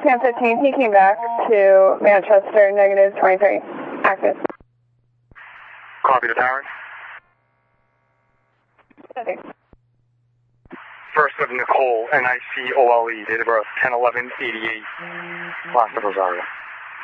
Cam 15, he came back to Manchester, negative 23. Active. Copy the Darren. Okay. First of Nicole, NICOLE, date of birth 10/11/88, last of Rosario.